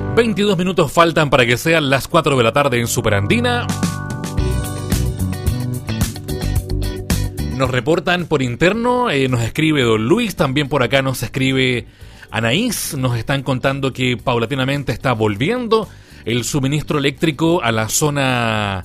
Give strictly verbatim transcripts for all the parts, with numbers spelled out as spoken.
veintidós minutos faltan para que sean las cuatro de la tarde en Superandina. Nos reportan por interno, eh, nos escribe Don Luis, también por acá nos escribe Anaís, nos están contando que paulatinamente está volviendo el suministro eléctrico a la zona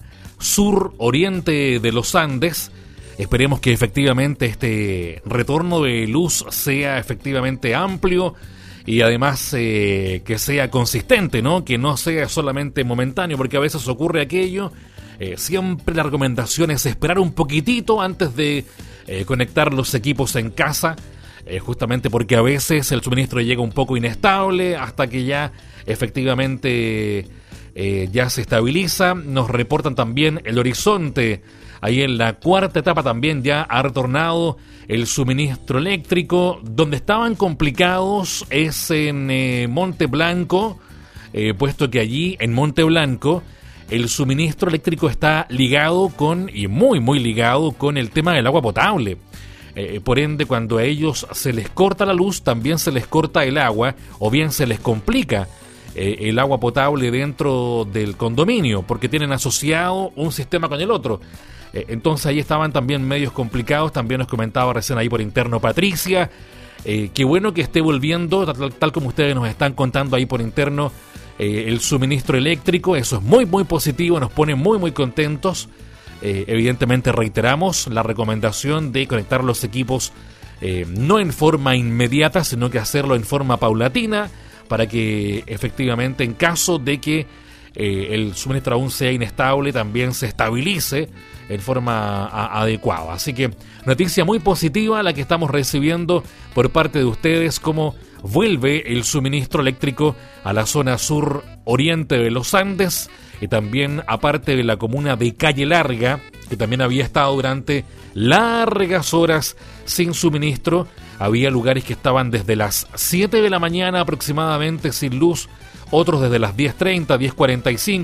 sur-oriente de los Andes. Esperemos que efectivamente este retorno de luz sea efectivamente amplio y además eh, que sea consistente, ¿no? Que no sea solamente momentáneo, porque a veces ocurre aquello. Eh, siempre la recomendación es esperar un poquitito antes de eh, conectar los equipos en casa, eh, justamente porque a veces el suministro llega un poco inestable hasta que ya efectivamente eh, ya se estabiliza. Nos reportan también el horizonte. Ahí en la cuarta etapa también ya ha retornado el suministro eléctrico. Donde estaban complicados es en eh, Monte Blanco, eh, puesto que allí en Monte Blanco el suministro eléctrico está ligado con, y muy muy ligado con el tema del agua potable. Eh, por ende, cuando a ellos se les corta la luz, también se les corta el agua, o bien se les complica eh, el agua potable dentro del condominio, porque tienen asociado un sistema con el otro. Eh, entonces ahí estaban también medios complicados. También nos comentaba recién ahí por interno Patricia. Eh, qué bueno que esté volviendo, tal, tal como ustedes nos están contando ahí por interno, eh, el suministro eléctrico. Eso es muy muy positivo, nos pone muy muy contentos. Eh, evidentemente reiteramos la recomendación de conectar los equipos eh, no en forma inmediata, sino que hacerlo en forma paulatina, para que efectivamente en caso de que eh, el suministro aún sea inestable, también se estabilice en forma a, adecuada. Así que noticia muy positiva la que estamos recibiendo por parte de ustedes, como vuelve el suministro eléctrico a la zona sur oriente de los Andes, y también aparte de la comuna de Calle Larga, que también había estado durante largas horas sin suministro. Había lugares que estaban desde las siete de la mañana aproximadamente sin luz, otros desde las diez treinta, diez cuarenta y cinco.